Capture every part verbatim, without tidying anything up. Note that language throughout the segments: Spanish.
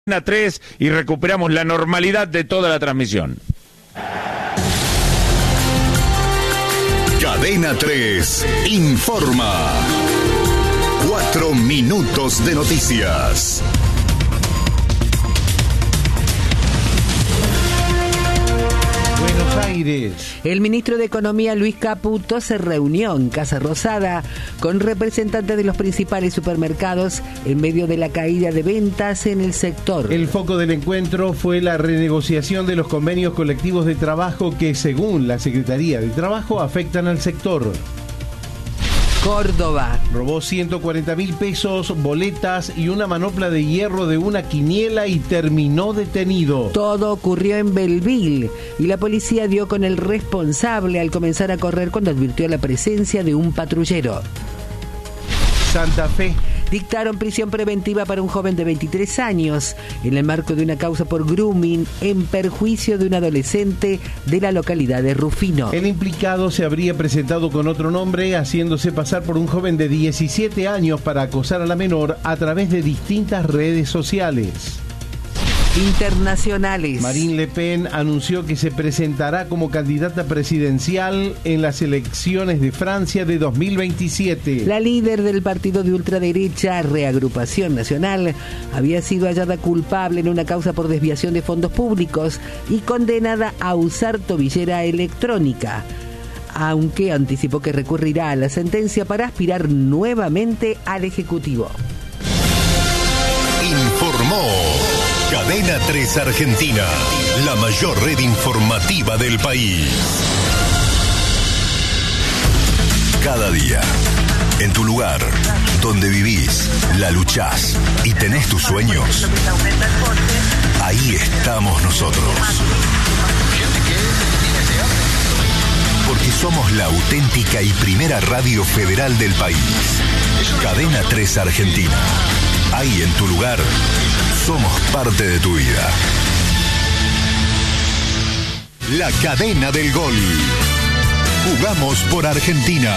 tres y recuperamos la normalidad de toda la transmisión. Cadena tres informa. Cuatro minutos de noticias. Buenos Aires. El ministro de Economía, Luis Caputo, se reunió en Casa Rosada con representantes de los principales supermercados en medio de la caída de ventas en el sector. El foco del encuentro fue la renegociación de los convenios colectivos de trabajo que, según la Secretaría de Trabajo, afectan al sector. Córdoba. Robó ciento cuarenta mil pesos, boletas y una manopla de hierro de una quiniela y terminó detenido. Todo ocurrió en Belville y la policía dio con el responsable al comenzar a correr cuando advirtió la presencia de un patrullero. Santa Fe. Dictaron prisión preventiva para un joven de veintitrés años en el marco de una causa por grooming en perjuicio de un adolescente de la localidad de Rufino. El implicado se habría presentado con otro nombre, haciéndose pasar por un joven de diecisiete años para acosar a la menor a través de distintas redes sociales. Internacionales. Marine Le Pen anunció que se presentará como candidata presidencial en las elecciones de Francia de dos mil veintisiete. La líder del partido de ultraderecha Reagrupación Nacional había sido hallada culpable en una causa por desviación de fondos públicos y condenada a usar tobillera electrónica, aunque anticipó que recurrirá a la sentencia para aspirar nuevamente al Ejecutivo. Informó Cadena tres Argentina, la mayor red informativa del país. Cada día, en tu lugar, donde vivís, la luchás y tenés tus sueños, ahí estamos nosotros. Porque somos la auténtica y primera radio federal del país. Cadena tres Argentina. Ahí en tu lugar, somos parte de tu vida. La cadena del gol. Jugamos por Argentina.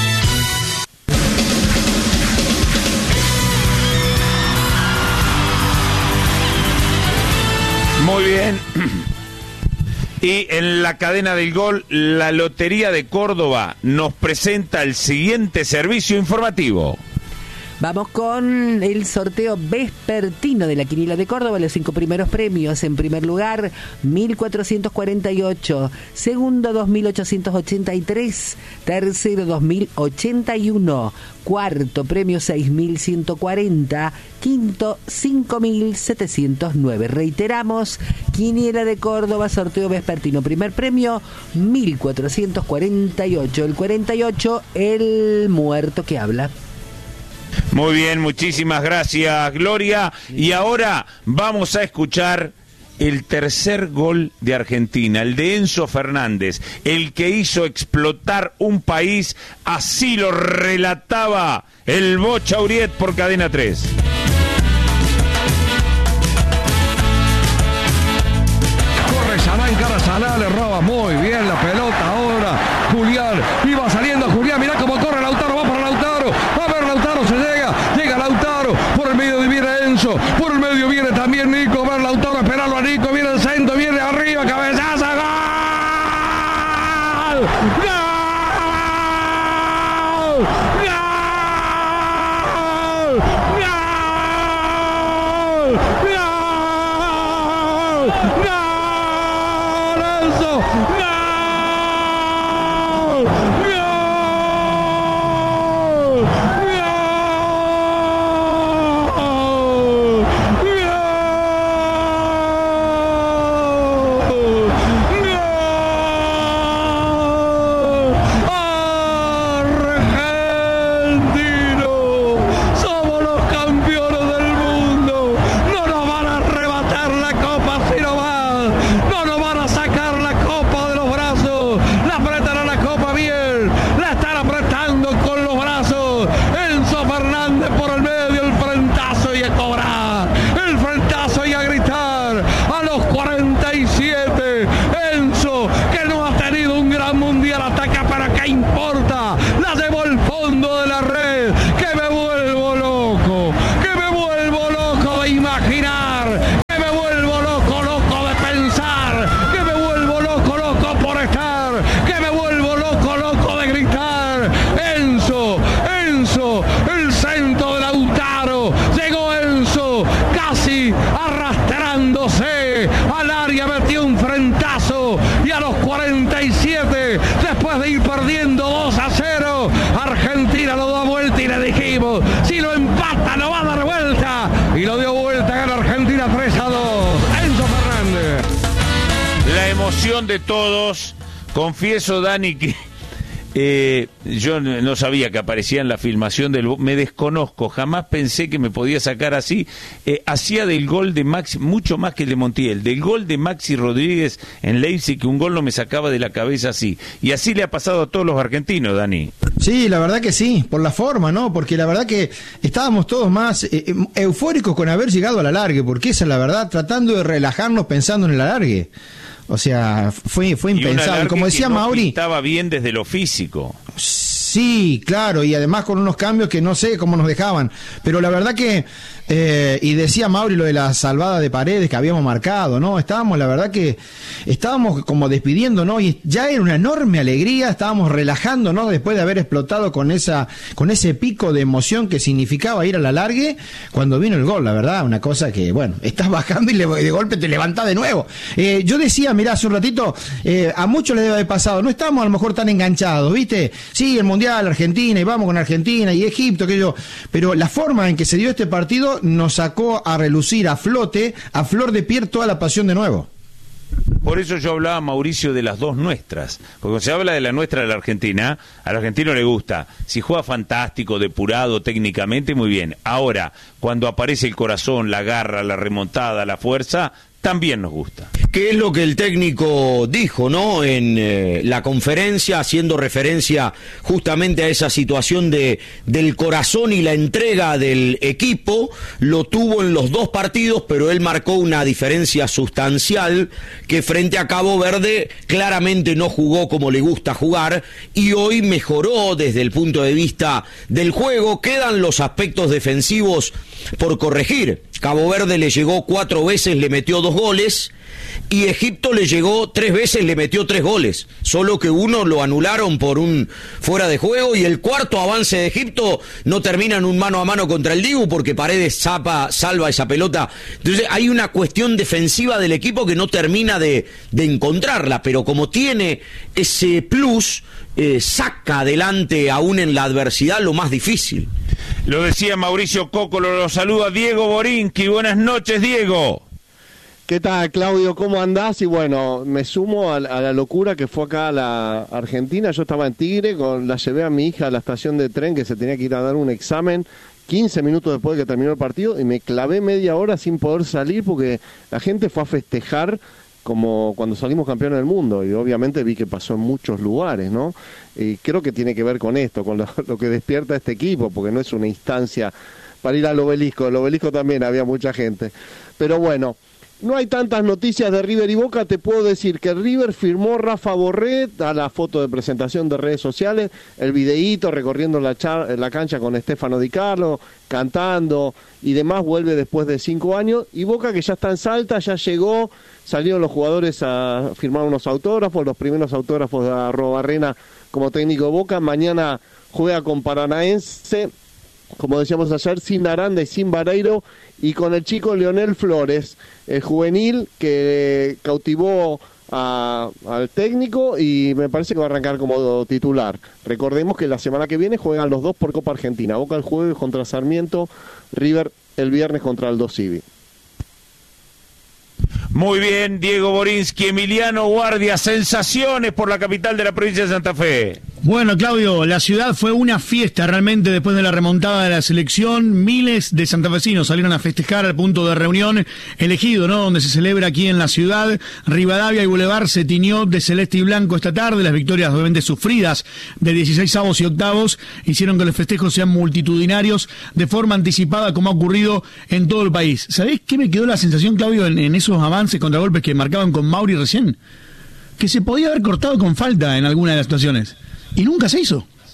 Muy bien. Y en la cadena del gol, la Lotería de Córdoba nos presenta el siguiente servicio informativo. Vamos con el sorteo vespertino de la Quiniela de Córdoba. Los cinco primeros premios. En primer lugar, mil cuatrocientos cuarenta y ocho. Segundo, dos mil ochocientos ochenta y tres. Tercero, dos mil ochenta y uno. Cuarto premio, seis mil ciento cuarenta. Quinto, cinco mil setecientos nueve. Reiteramos, Quiniela de Córdoba, sorteo vespertino. Primer premio, mil cuatrocientos cuarenta y ocho. El cuarenta y ocho, el muerto que habla. Muy bien, muchísimas gracias, Gloria. Y ahora vamos a escuchar el tercer gol de Argentina, el de Enzo Fernández, el que hizo explotar un país. Así lo relataba el Bocha Uriet por Cadena tres. Corre Saná, encara Saná, le roba muy bien la pelota ahora. Julián, iba saliendo Julián, mirá cómo corre Lautaro, va para Lautaro. A ver, Lautaro se llega, llega Lautaro. Por el medio viene Enzo, por el medio viene también Nico. A ver, Lautaro, esperarlo a Nico, viene el centro, viene arriba, cabezazo, ¡gol! ¡Gol! Mauri, arrastrándose al área, metió un frentazo y a los cuarenta y siete, después de ir perdiendo dos a cero, Argentina lo da vuelta y le dijimos, si lo empata lo va a dar vuelta, y lo dio vuelta, gana Argentina tres a dos. Enzo Fernández. La emoción de todos. Confieso, Dani, que eh, yo no sabía que aparecía en la filmación del... Me desconozco, jamás pensé que me podía sacar así. Eh, hacía del gol de Maxi, mucho más que el de Montiel, del gol de Maxi Rodríguez en Leipzig, que un gol no me sacaba de la cabeza así. Y así le ha pasado a todos los argentinos, Dani. Sí, la verdad que sí, por la forma, ¿no? Porque la verdad que estábamos todos más eh, eufóricos con haber llegado al alargue, porque esa es la verdad, tratando de relajarnos pensando en el alargue. O sea, fue fue impensable. Como decía que no Mauri, estaba bien desde lo físico. Sí, claro, y además con unos cambios que no sé cómo nos dejaban. Pero la verdad que, eh, y decía Mauri lo de la salvada de Paredes que habíamos marcado, ¿no? Estábamos, la verdad que, estábamos como despidiendo, ¿no? Y ya era una enorme alegría, estábamos relajando, ¿no? Después de haber explotado con esa, con ese pico de emoción que significaba ir a la largue, cuando vino el gol, la verdad, una cosa que, bueno, estás bajando y le, de golpe te levantás de nuevo. Eh, yo decía, mirá, hace un ratito, eh, a muchos les debe haber pasado, no estábamos a lo mejor tan enganchados, ¿viste? Sí, el Mundial, Argentina, y vamos con Argentina y Egipto, que yo, pero la forma en que se dio este partido nos sacó a relucir, a flote, a flor de piel toda la pasión de nuevo. Por eso yo hablaba, Mauricio, de las dos nuestras. Porque cuando se habla de la nuestra de la Argentina, al argentino le gusta. Si juega fantástico, depurado técnicamente, muy bien. Ahora, cuando aparece el corazón, la garra, la remontada, la fuerza, también nos gusta. ¿Qué es lo que el técnico dijo, no? En eh, la conferencia, haciendo referencia justamente a esa situación de del corazón y la entrega del equipo, lo tuvo en los dos partidos, pero él marcó una diferencia sustancial, que frente a Cabo Verde claramente no jugó como le gusta jugar, y hoy mejoró desde el punto de vista del juego. Quedan los aspectos defensivos por corregir. Cabo Verde le llegó cuatro veces, le metió dos goles, y Egipto le llegó tres veces, le metió tres goles, solo que uno lo anularon por un fuera de juego, y el cuarto avance de Egipto no termina en un mano a mano contra el Dibu, porque Paredes zapa, salva esa pelota. Entonces hay una cuestión defensiva del equipo que no termina de, de encontrarla, pero como tiene ese plus, eh, saca adelante aún en la adversidad lo más difícil. Lo decía Mauricio Cócolo, lo saluda Diego Borinqui. Buenas noches, Diego. ¿Qué tal, Claudio? ¿Cómo andás? Y bueno, me sumo a, a la locura que fue acá a la Argentina. Yo estaba en Tigre, con, la llevé a mi hija a la estación de tren, que se tenía que ir a dar un examen quince minutos después de que terminó el partido, y me clavé media hora sin poder salir porque la gente fue a festejar como cuando salimos campeones del mundo, y obviamente vi que pasó en muchos lugares, ¿no? Y creo que tiene que ver con esto, con lo, lo que despierta este equipo, porque no es una instancia para ir al obelisco. El obelisco también había mucha gente. Pero bueno, no hay tantas noticias de River y Boca. Te puedo decir que River firmó Rafa Borré, a la foto de presentación de redes sociales, el videíto recorriendo la, char- la cancha con Stefano Di Carlo, cantando y demás, vuelve después de cinco años. Y Boca, que ya está en Salta, ya llegó, salieron los jugadores a firmar unos autógrafos, los primeros autógrafos de Arrobarrena como técnico de Boca. Mañana juega con Paranaense, como decíamos ayer, sin Aranda y sin Vareiro, y con el chico Leonel Flores, el juvenil que cautivó a, al técnico, y me parece que va a arrancar como titular. Recordemos que la semana que viene juegan los dos por Copa Argentina. Boca el jueves contra Sarmiento, River el viernes contra Aldo Civi. Muy bien, Diego Borinqui. Emiliano Guardia, sensaciones por la capital de la provincia de Santa Fe. Bueno, Claudio, la ciudad fue una fiesta realmente después de la remontada de la selección. Miles de santafesinos salieron a festejar al punto de reunión elegido, ¿no? Donde se celebra aquí en la ciudad. Rivadavia y Boulevard se tiñó de celeste y blanco esta tarde. Las victorias obviamente sufridas de dieciseisavos y octavos hicieron que los festejos sean multitudinarios de forma anticipada, como ha ocurrido en todo el país. ¿Sabés qué me quedó la sensación, Claudio, en, en esos avances, contragolpes que marcaban con Mauri recién? Que se podía haber cortado con falta en alguna de las situaciones. Y nunca se hizo.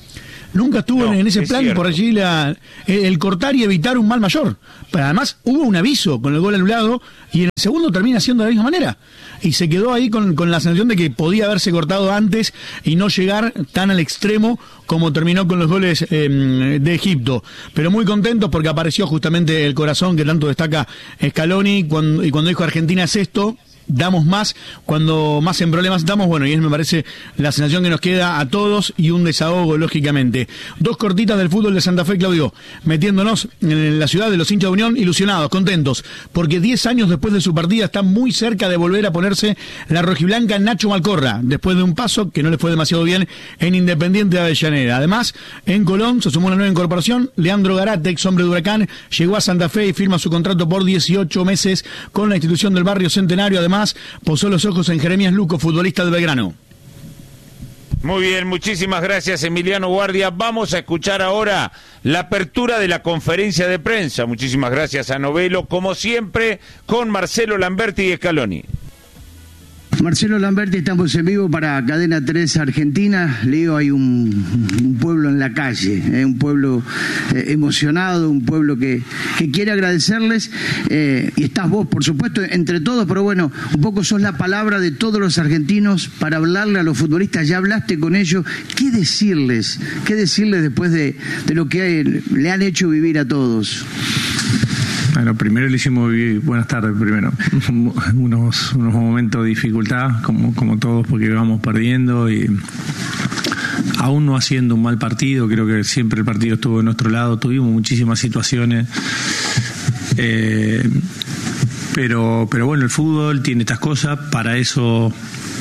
nunca estuvo No, en ese es plan cierto. por allí la, el, el cortar y evitar un mal mayor. Pero además hubo un aviso con el gol anulado y en el segundo termina siendo de la misma manera. Y se quedó ahí con, con la sensación de que podía haberse cortado antes y no llegar tan al extremo como terminó con los goles eh, de Egipto. Pero muy contentos porque apareció justamente el corazón que tanto destaca Scaloni cuando, y cuando dijo Argentina es esto. Damos más cuando más en problemas estamos, bueno, y es me parece la sensación que nos queda a todos y un desahogo, lógicamente. Dos cortitas del fútbol de Santa Fe, Claudio, metiéndonos en la ciudad de los hinchas de Unión, ilusionados, contentos, porque diez años después de su partida está muy cerca de volver a ponerse la rojiblanca Nacho Malcorra, después de un paso que no le fue demasiado bien en Independiente de Avellaneda. Además, en Colón se sumó una nueva incorporación, Leandro Garate, ex hombre de Huracán, llegó a Santa Fe y firma su contrato por dieciocho meses con la institución del barrio Centenario. Además, posó los ojos en Jeremías Luco, futbolista de Belgrano. Muy bien, muchísimas gracias Emiliano Guardia. Vamos a escuchar ahora la apertura de la conferencia de prensa. Muchísimas gracias a Novelo, como siempre, con Marcelo Lamberti y Scaloni. Marcelo Lamberti, estamos en vivo para Cadena tres Argentina. Leo, hay un, un pueblo en la calle, eh, un pueblo eh, emocionado, un pueblo que, que quiere agradecerles, eh, y estás vos, por supuesto, entre todos, pero bueno, un poco sos la palabra de todos los argentinos para hablarle a los futbolistas. Ya hablaste con ellos, ¿qué decirles? ¿Qué decirles después de, de lo que le han hecho vivir a todos? Bueno, primero le hicimos vivir, buenas tardes primero, unos, unos momentos de dificultad, como, como todos, porque íbamos perdiendo y aún no haciendo un mal partido, creo que siempre el partido estuvo de nuestro lado, tuvimos muchísimas situaciones, eh, pero, pero bueno, el fútbol tiene estas cosas, para eso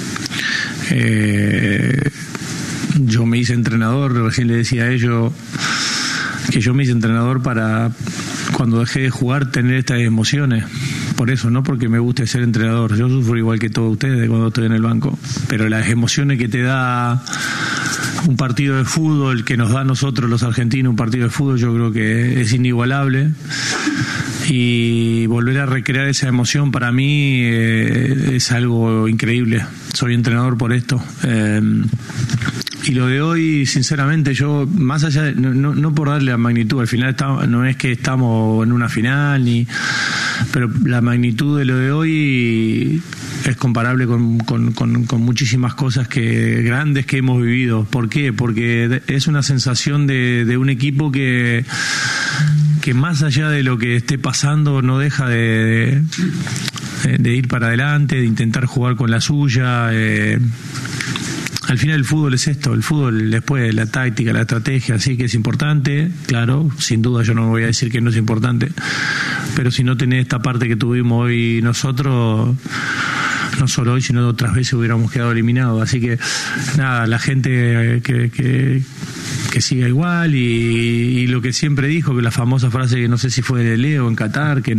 eh, yo me hice entrenador, recién le decía a ellos que yo me hice entrenador para, cuando dejé de jugar, tener estas emociones. Por eso, no porque me guste ser entrenador. Yo sufro igual que todos ustedes cuando estoy en el banco. Pero las emociones que te da un partido de fútbol, que nos da a nosotros los argentinos un partido de fútbol, yo creo que es inigualable. Y volver a recrear esa emoción para mí eh, es algo increíble. Soy entrenador por esto. Eh, Y lo de hoy, sinceramente, yo, más allá de, no, no, no por darle la magnitud, al final está, no es que estamos en una final, ni, pero la magnitud de lo de hoy es comparable con, con, con, con muchísimas cosas que grandes que hemos vivido. ¿Por qué? Porque es una sensación de, de un equipo que, que más allá de lo que esté pasando, no deja de, de, de ir para adelante, de intentar jugar con la suya. Eh, Al final el fútbol es esto, el fútbol después la táctica, la estrategia, sí que es importante, claro, sin duda yo no voy a decir que no es importante, pero si no tenés esta parte que tuvimos hoy nosotros, no solo hoy, sino otras veces hubiéramos quedado eliminados. Así que nada, la gente que, que, que siga igual y, y lo que siempre dijo, que la famosa frase que no sé si fue de Leo en Qatar, que